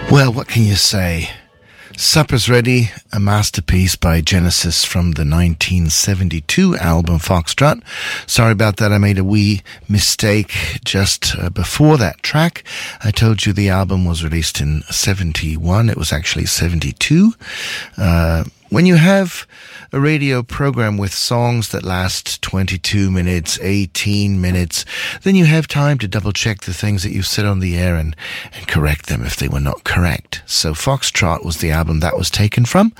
Well, what can you say? Supper's Ready, a masterpiece by Genesis from the 1972 album Foxtrot. Sorry about that, I made a wee mistake just before that track. I told you the album was released in 71, it was actually 72. When you have a radio program with songs that last 22 minutes, 18 minutes, then you have time to double check the things that you said on the air and correct them if they were not correct. So Foxtrot was the album that was taken from,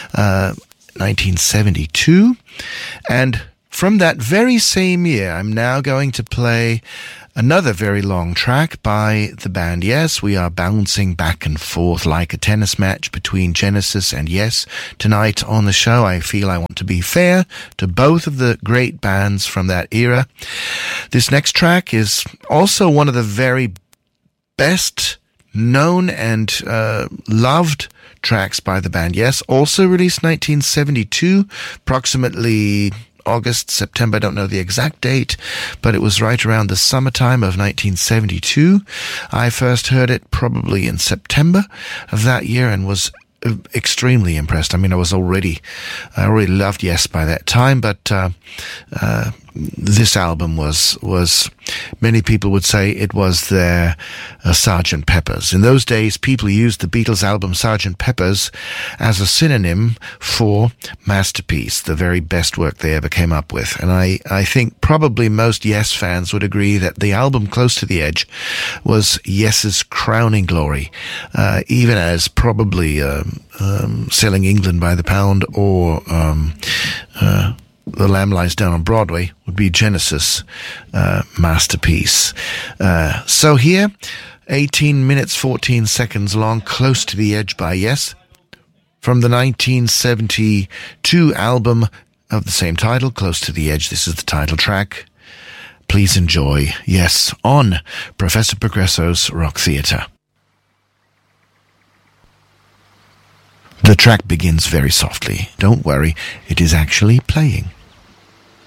1972. And from that very same year, I'm now going to play another very long track by the band Yes. We are bouncing back and forth like a tennis match between Genesis and Yes. Tonight on the show, I feel I want to be fair to both of the great bands from that era. This next track is also one of the very best known and loved tracks by the band Yes. Also released 1972, approximately August, September, I don't know the exact date, but it was right around the summertime of 1972. I first heard it probably in September of that year and was extremely impressed. I mean, I already loved Yes by that time, but this album was many people would say it was their Sgt. Pepper's. In those days, people used the Beatles album Sgt. Pepper's as a synonym for masterpiece, the very best work they ever came up with. And I think probably most Yes fans would agree that the album Close to the Edge was Yes's crowning glory, even as probably Selling England by the Pound or The Lamb Lies Down on Broadway would be Genesis' masterpiece. So here, 18 minutes, 14 seconds long, Close to the Edge by Yes, from the 1972 album of the same title, Close to the Edge. This is the title track. Please enjoy Yes on Professor Progresso's Rock Theatre. The track begins very softly. Don't worry, it is actually playing.